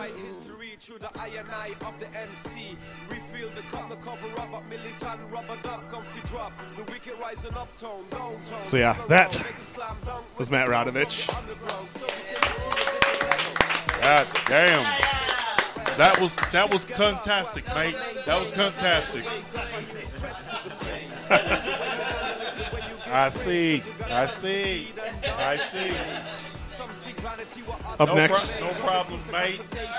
history through the eye and eye of the MC. Refill the cup, the cover up, a militant rubber duck, comfy drop. The wicked rising up tone, downtown. So yeah, that was Matt Radovich. God damn. That was fantastic, mate. That was fantastic. I see. Up next. No problems, mate.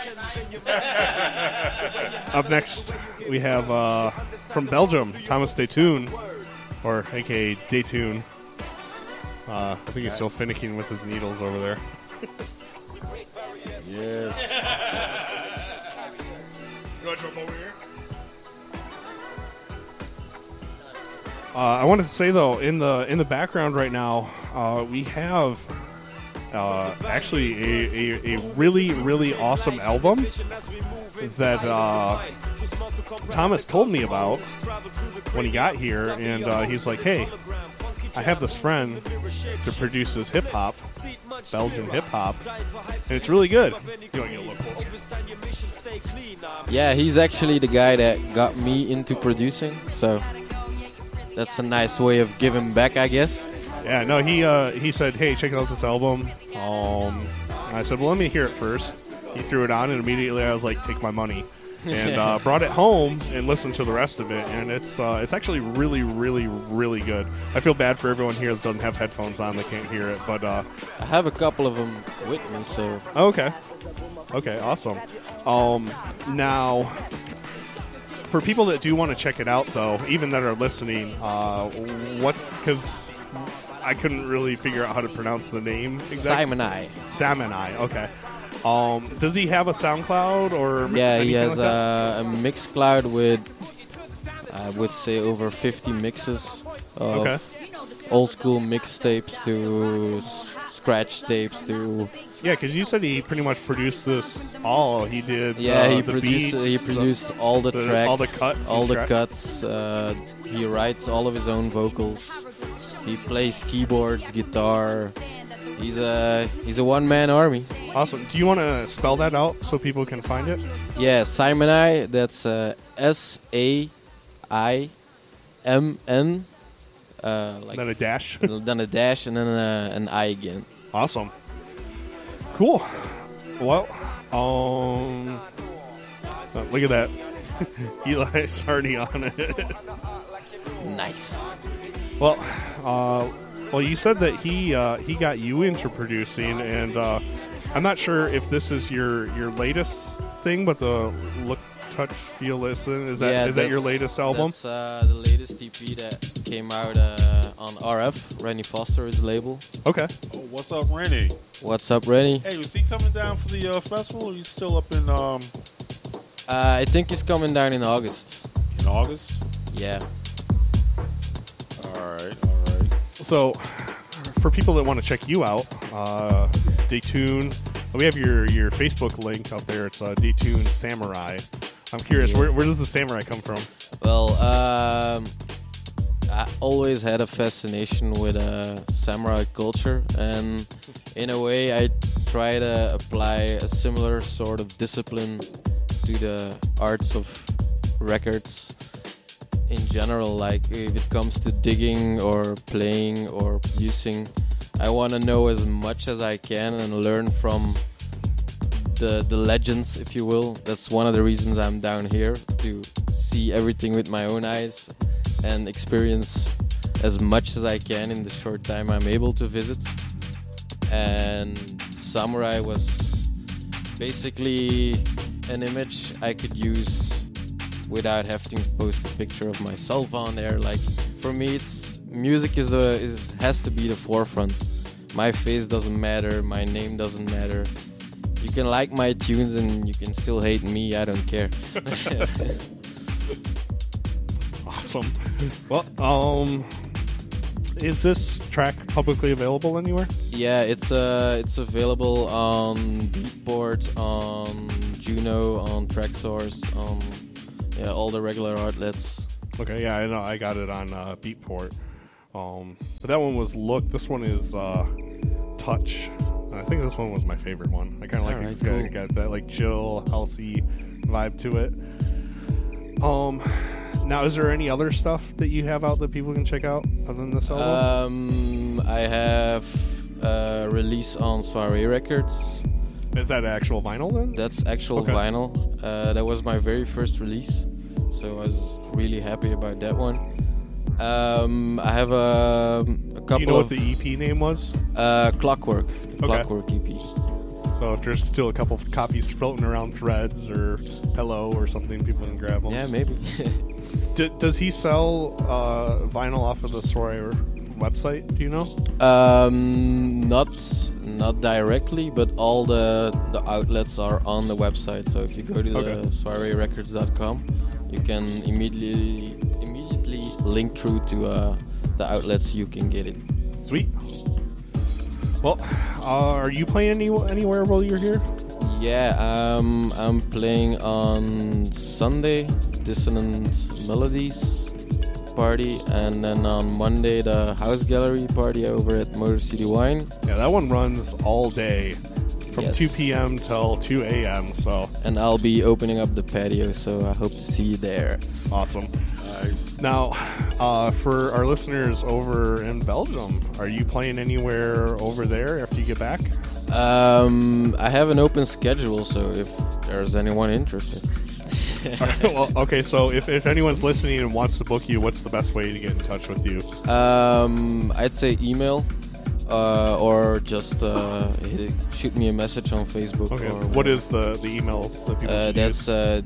Up next, we have from Belgium, Thomas Daytoon, or aka Daytoon. I think he's still finicking with his needles over there. Yes. You want to jump over here? I wanted to say though, in the background right now, we have actually a really awesome album that Thomas told me about when he got here, and he's like, "Hey, I have this friend that produces hip hop, Belgian hip hop, and it's really good." You want to get a little closer? Yeah, he's actually the guy that got me into producing, so that's a nice way of giving back, I guess. Yeah, no, he said, "Hey, check out this album." I said, "Well, let me hear it first." He threw it on, and immediately I was like, "Take my money," and brought it home and listened to the rest of it. And it's actually really good. I feel bad for everyone here that doesn't have headphones on; they can't hear it. But I have a couple of them with me, so okay, awesome. Now, for people that do want to check it out, though, even that are listening, because I couldn't really figure out how to pronounce the name exactly. Simonai, okay. Does he have a SoundCloud or? Yeah, he has like a Mixcloud with, I would say, over 50 mixes of old school mixtapes to scratch tapes to. Yeah, because you said he pretty much produced this all. He did. Yeah, he the produced. beats, he produced all the tracks, all the cuts. He writes all of his own vocals. He plays keyboards, guitar. He's a one-man army. Awesome. Do you want to spell that out so people can find it? Yeah, Simonai. That's SAIMN. Then a dash. Then a dash and then an I again. Awesome. Cool. Well, look at that. Eli's already on it. Nice. Well, you said that he got you into producing, and I'm not sure if this is your latest thing, but the Look, Touch, Feel, Listen is that your latest album? That's the latest EP that came out on RF. Rennie Foster is the label. Okay. Oh, what's up, Rennie? What's up, Rennie? Hey, was he coming down for the festival, or you still up in I think he's coming down in August. In August? Yeah. All right. So, for people that want to check you out, Daytoon, we have your Facebook link up there. It's Daytoon Samurai. I'm curious, where does the samurai come from? Well, I always had a fascination with samurai culture, and in a way I try to apply a similar sort of discipline to the arts of records in general. Like if it comes to digging or playing or producing, I want to know as much as I can and learn from the legends, if you will. That's one of the reasons I'm down here, to see everything with my own eyes and experience as much as I can in the short time I'm able to visit. And Samurai was basically an image I could use without having to post a picture of myself on there. Like for me, music has to be the forefront. My face doesn't matter, my name doesn't matter. You can like my tunes and you can still hate me, I don't care. Awesome. Well, is this track publicly available anywhere? Yeah, it's available on Beatport, on Juno, on Traxsource, on all the regular outlets. Okay, yeah, I know. I got it on Beatport. But that one was Look. This one is Touch. I think this one was my favorite one. I kind of like Alright, it's cool. got that like chill, healthy vibe to it. Now, is there any other stuff that you have out that people can check out other than this album? I have a release on Soiree Records. Is that actual vinyl then? That's actual Okay. vinyl. That was my very first release, so I was really happy about that one. I have a couple Do you know of what the EP name was? Clockwork, the Okay. Clockwork EP. So if there's still a couple of copies floating around Threads or Hello or something, people can grab them. Yeah, maybe. Does he sell vinyl off of the Soiree website? Do you know? Not directly, but all the outlets are on the website. So if you go to the Okay. soireerecords.com, you can immediately link through to the outlets you can get it. Sweet. Well, are you playing anywhere while you're here? Yeah, I'm playing on Sunday, Dissonant Melodies party, and then on Monday the House Gallery party over at Motor City Wine. Yeah, that one runs all day from Yes. 2 p.m. till 2 a.m. So And I'll be opening up the patio, so I hope to see you there. awesome. Nice. Now, for our listeners over in Belgium, are you playing anywhere over there after you get back? I have an open schedule, so if there's anyone interested. Well, okay, so if anyone's listening and wants to book you, what's the best way to get in touch with you? I'd say email, or just shoot me a message on Facebook. Okay, Or what is the email that people should that's use?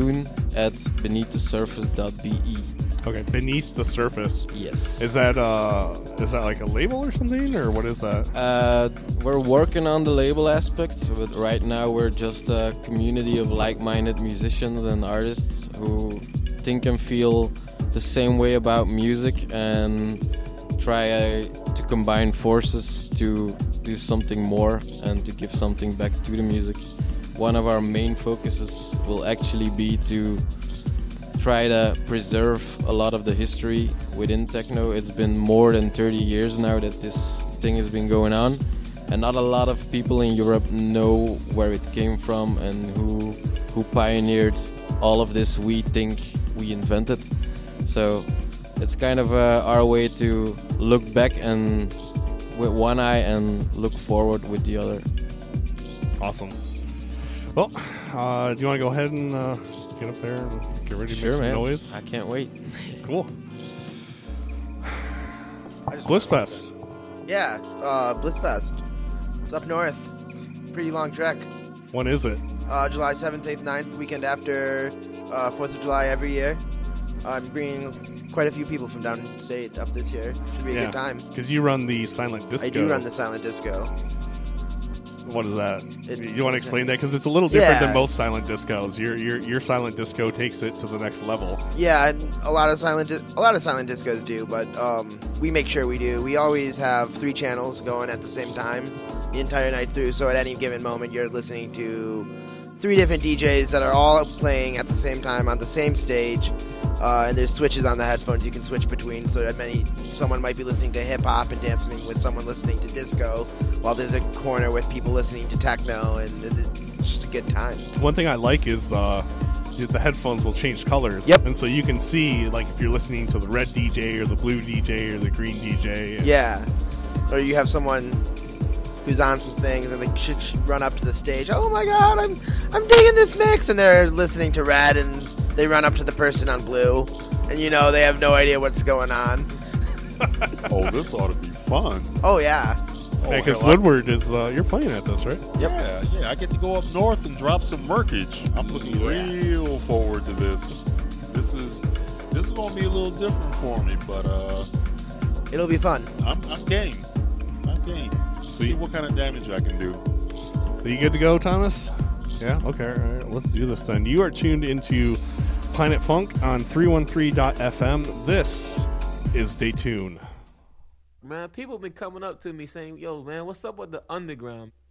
dtune@beneaththesurface.be. Okay, Beneath the Surface. Yes. Is that like a label or something, or what is that? We're working on the label aspect, but right now we're just a community of like-minded musicians and artists who think and feel the same way about music and try to combine forces to do something more and to give something back to the music. One of our main focuses will actually be to try to preserve a lot of the history within techno. It's been more than 30 years now that this thing has been going on, and not a lot of people in Europe know where it came from and who pioneered all of this we think we invented. So it's kind of our way to look back and with one eye and look forward with the other. Awesome. Well, do you want to go ahead and get up there and get ready to Sure, make some man. noise? I can't wait. Cool. I just Blissfest. Yeah, Blissfest. It's up north. It's a pretty long trek. When is it? July 7th, 8th, 9th, the weekend after 4th of July every year. I'm bringing quite a few people from downstate up this year. Should be a good time. Because you run the Silent Disco. I do run the Silent Disco. What is that? It's- You want to explain that? Because it's a little different Yeah. than most silent discos. Your silent disco takes it to the next level. Yeah, and a lot of silent discos do, but we make sure we do. We always have 3 channels going at the same time the entire night through. So at any given moment, you're listening to 3 different DJs that are all playing at the same time on the same stage. And there's switches on the headphones you can switch between. So someone might be listening to hip hop and dancing with someone listening to disco, while there's a corner with people listening to techno, and it's just a good time. One thing I like is the headphones will change colors. Yep. And so you can see, like, if you're listening to the red DJ or the blue DJ or the green DJ. And Yeah, or you have someone who's on some things and they should run up to the stage. Oh my God, I'm digging this mix, and they're listening to red, and they run up to the person on blue, and they have no idea what's going on. Oh, this ought to be fun. Oh yeah, because hell, Woodward is, you're playing at this, right? Yeah, I get to go up north and drop some merkage. I'm looking real forward to this. This is gonna be a little different for me, but it'll be fun. I'm game. I'm game. See what kind of damage I can do. Are you good to go, Thomas? Yeah? Okay, all right, let's do this then. You are tuned into Planet Funk on 313.fm. This is Daytune. Man, people been coming up to me saying, yo, man, what's up with the underground?